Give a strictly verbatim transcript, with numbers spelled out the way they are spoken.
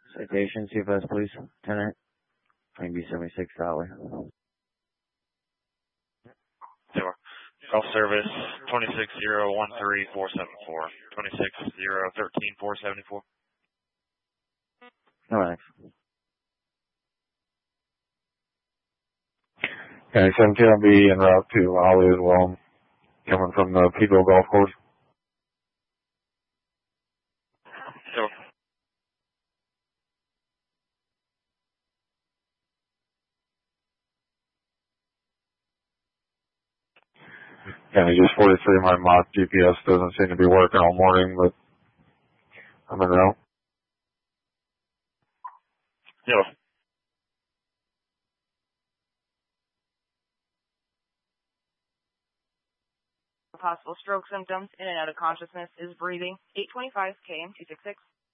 Citation, C F S, please. Tenant. Claim B seventy-six Dollar. Sure. Golf service twenty-six zero one three four seven four. twenty-six zero one three four seven four. No, thanks. Okay, seventeen will be en route to Holly as well, coming from the Pico Golf Course. Sure. Kind of just forty-three, my mock G P S doesn't seem to be working all morning, but I'm en route. Sure. Possible stroke symptoms, in and out of consciousness is breathing. eight twenty-five K M two sixty-six.